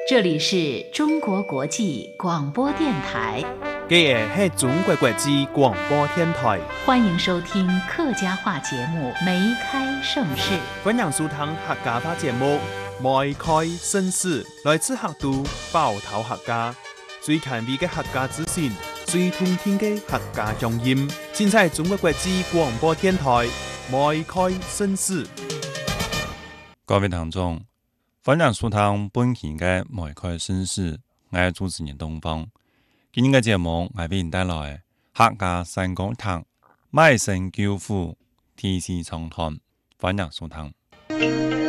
这里是中国国际广播电台， 这个是中国国际广播电台， 欢迎收听客家话节目《梅开盛世》。 欢迎收听客家话节目《梅开盛世》，来自客都包头客家，最前卫的客家资讯，最通天的客家乡音，尽在中国国际广播电台《梅开盛世》。 各位聽眾，歡迎收聽本期嘅梅開盛世，我係主持人東方。今日嘅節目我為您帶來客家山歌堂《賣身救父天師長談》，歡迎收聽。